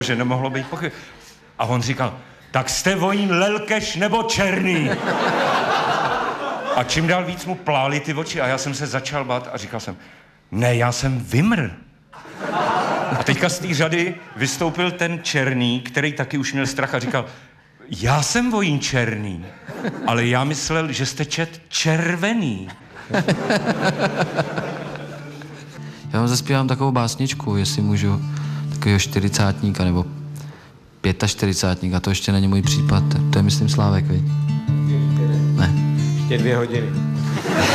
že nemohlo být pochyb. A on říkal, tak jste vojín Lelkeš nebo Černý? A čím dál víc mu plály ty oči a já jsem se začal bát a říkal jsem, ne, já jsem Vymr. A teďka z té řady vystoupil ten Černý, který taky už měl strach a říkal, já jsem vojín Černý, ale já myslel, že jste čet Červený. Já vám zaspívám takovou básničku, jestli můžu, takového 40 nebo 45, to ještě není můj případ, to je myslím Slávek, viď? Ne. Ještě 2 hodiny.